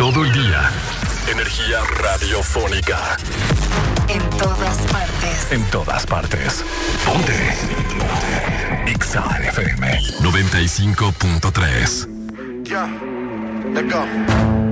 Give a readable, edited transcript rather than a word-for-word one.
todo el día. Energía radiofónica. En todas partes. En todas partes. Ponte. Exa FM 95.3. Ya, let's go.